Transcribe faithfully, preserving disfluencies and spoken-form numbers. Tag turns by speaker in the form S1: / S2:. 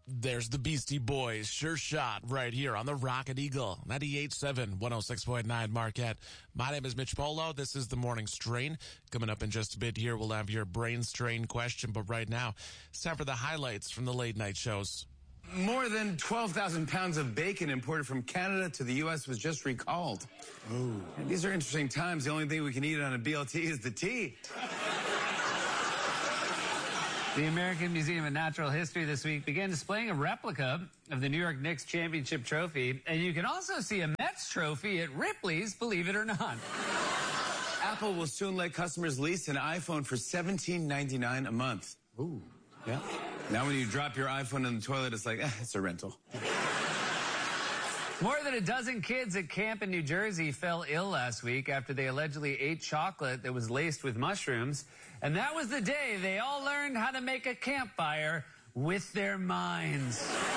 S1: There's the Beastie Boys, Sure Shot, right here on the Rocket Eagle, ninety-eight point seven, one oh six point nine Marquette. My name is Mitch Polo. This is the Morning Strain. Coming up in just a bit here, we'll have your brain strain question, but right now, it's time for the highlights from the late night shows.
S2: More than twelve thousand pounds of bacon imported from Canada to the U S was just recalled.
S1: Ooh.
S2: And these are interesting times. The only thing we can eat on a B L T is the tea.
S3: The American Museum of Natural History this week began displaying a replica of the New York Knicks championship trophy, and you can also see a Mets trophy at Ripley's, believe it or not.
S2: Apple will soon let customers lease an iPhone for seventeen ninety-nine a month.
S3: Ooh.
S2: Yeah. Now when you drop your iPhone in the toilet, it's like, eh, it's a rental.
S3: More than a dozen kids at camp in New Jersey fell ill last week after they allegedly ate chocolate that was laced with mushrooms. And that was the day they all learned how to make a campfire with their minds.